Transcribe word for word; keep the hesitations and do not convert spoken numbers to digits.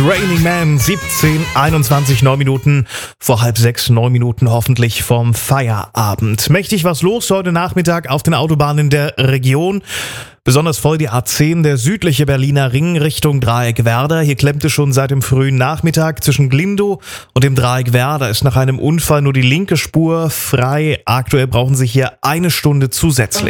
Raining Man, siebzehn, einundzwanzig, neun Minuten vor halb sechs, neun Minuten hoffentlich vom Feierabend. Mächtig was los heute Nachmittag auf den Autobahnen der Region. Besonders voll die A zehn, der südliche Berliner Ring Richtung Dreieck Werder. Hier klemmte schon seit dem frühen Nachmittag zwischen Glindow und dem Dreieck Werder. Ist nach einem Unfall nur die linke Spur frei. Aktuell brauchen Sie hier eine Stunde zusätzlich.